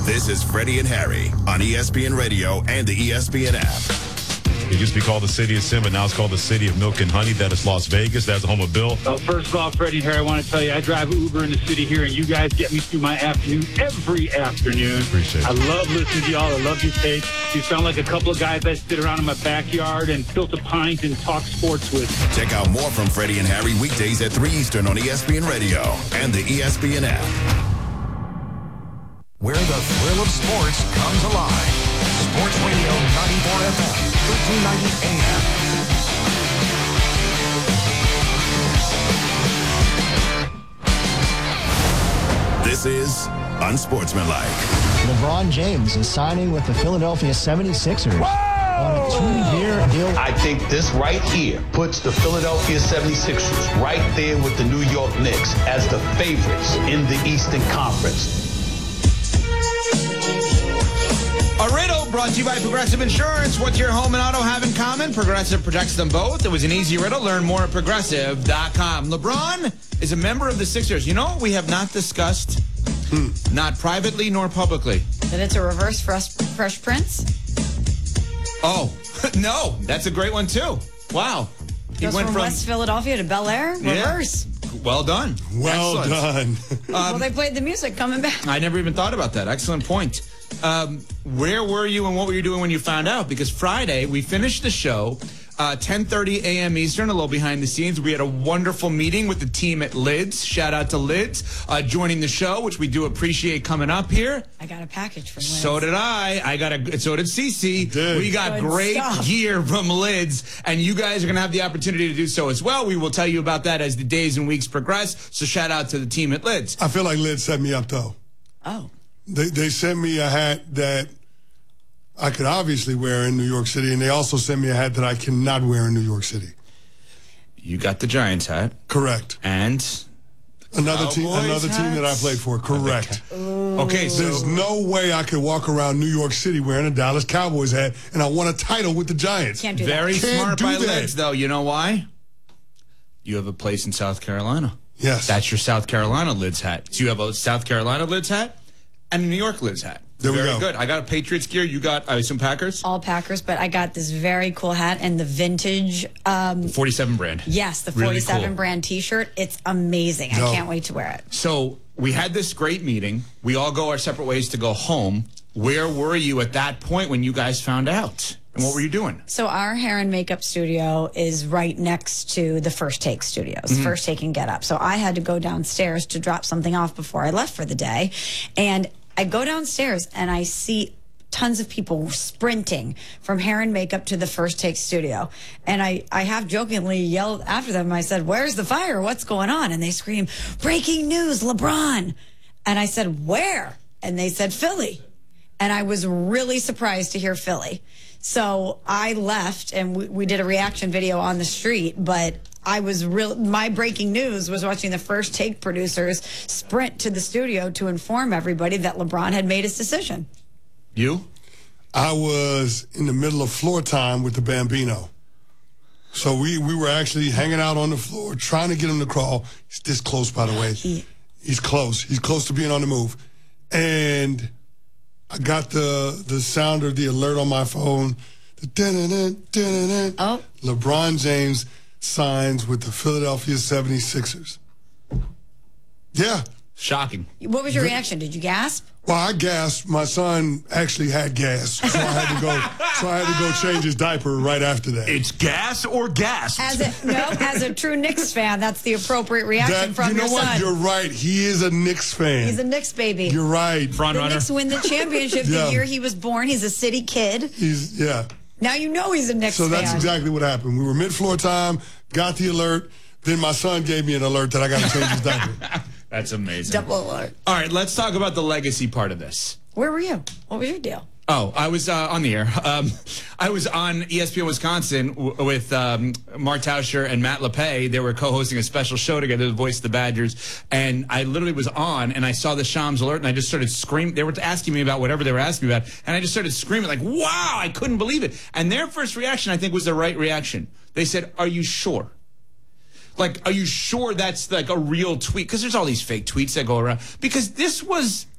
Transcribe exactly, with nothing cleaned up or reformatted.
This is Freddie and Harry on E S P N Radio and the E S P N app. It used to be called the City of Sin, but now it's called the City of Milk and Honey. That is Las Vegas. That's the home of Bill. Well, first of all, Freddie and Harry, I want to tell you, I drive Uber in the city here, and you guys get me through my afternoon every afternoon. Appreciate it. I love listening to y'all. I love your take. You sound like a couple of guys that sit around in my backyard and tilt a pint and talk sports with. Check out more from Freddie and Harry weekdays at three Eastern on E S P N Radio and the E S P N app. Where the thrill of sports comes alive. Sports Radio ninety-four F M, thirteen ninety A M. This is Unsportsmanlike. LeBron James is signing with the Philadelphia seventy-sixers on a two-year deal. I think this right here puts the Philadelphia seventy-sixers right there with the New York Knicks as the favorites in the Eastern Conference. A riddle brought to you by Progressive Insurance. What your home and auto have in common? Progressive protects them both. It was an easy riddle. Learn more at progressive dot com. LeBron is a member of the Sixers. You know what we have not discussed? Hmm. Not privately nor publicly. That it's a reverse Fresh, fresh Prince? Oh, no. That's a great one, too. Wow. He Goes went from, from West Philadelphia to Bel Air? Reverse. Yeah. Well done. Well Excellent. done. Well, Um, they played the music coming back. I never even thought about that. Excellent point. Um, where were you and what were you doing when you found out? Because Friday, we finished the show, uh, ten thirty a m Eastern, a little behind the scenes. We had a wonderful meeting with the team at Lids. Shout out to Lids uh, joining the show, which we do appreciate coming up here. I got a package from Lids. So did I. I got a. So did Cece. Did. We got Good great stuff. gear from Lids, and you guys are going to have the opportunity to do so as well. We will tell you about that as the days and weeks progress. So shout out to the team at Lids. I feel like Lid set me up, though. Oh. They, they sent me a hat that I could obviously wear in New York City, and they also sent me a hat that I cannot wear in New York City. You got the Giants hat. Correct. And Another team, Cowboys another team that I hats? played for. Correct. Okay, so There's no way I could walk around New York City wearing a Dallas Cowboys hat, and I won a title with the Giants. Can't do very that. Can't smart do by that. Lids, though. You know why? You have a place in South Carolina. Yes. That's your South Carolina Lids hat. So you have a South Carolina Lids hat and a New York Lids hat. There we Very go. good. I got a Patriots gear. You got, I assume, Packers? All Packers, but I got this very cool hat and the vintage, um, forty-seven brand. yes, the Really forty-seven cool. brand T-shirt. It's amazing. No. I can't wait to wear it. So we had this great meeting. We all go our separate ways to go home. Where were you at that point when you guys found out? And what were you doing? So our hair and makeup studio is right next to the First Take studios, Mm-hmm. First Take and Get Up. So I had to go downstairs to drop something off before I left for the day. And I go downstairs and I see tons of people sprinting from hair and makeup to the First Take studio. And I, I half jokingly yelled after them. I said, "Where's the fire? What's going on?" And they scream, "Breaking news, LeBron." And I said, "Where?" And they said, "Philly." And I was really surprised to hear Philly. So I left and we, we did a reaction video on the street, but I was real. My breaking news was watching the First Take producers sprint to the studio to inform everybody that LeBron had made his decision. You? I was in the middle of floor time with the Bambino. So we, we were actually hanging out on the floor, trying to get him to crawl. He's this close, by the way. He- He's close. He's close to being on the move. And I got the the sound or the alert on my phone. The dun-dun-dun, dun-dun-dun. Oh. LeBron James signs with the Philadelphia seventy-sixers. Yeah. Shocking. What was your reaction? Did you gasp? Well, I gasped. My son actually had gas, so I had to go. So I had to go change his diaper right after that. It's gas or gas? As a, no, as a true Knicks fan, that's the appropriate reaction That- from you know your what? son. You're right. He is a Knicks fan. He's a Knicks baby. You're right. Front the runner. Knicks win the championship Yeah. the year he was born. He's a city kid. He's yeah. Now you know he's a Knicks So fan. that's exactly what happened. We were mid floor time, got the alert. Then my son gave me an alert that I got to change his diaper. That's amazing. Double alert. All right, let's talk about the legacy part of this. Where were you? What was your deal? Oh, I was uh, on the air. Um, I was on E S P N Wisconsin w- with um, Mark Tauscher and Matt LePay. They were co-hosting a special show together, The Voice of the Badgers. And I literally was on, and I saw the Shams alert, and I just started screaming. They were asking me about whatever they were asking me about, and I just started screaming like, wow, I couldn't believe it. And their first reaction, I think, was the right reaction. They said, are you sure? Like, are you sure that's like a real tweet? Because there's all these fake tweets that go around. Because this was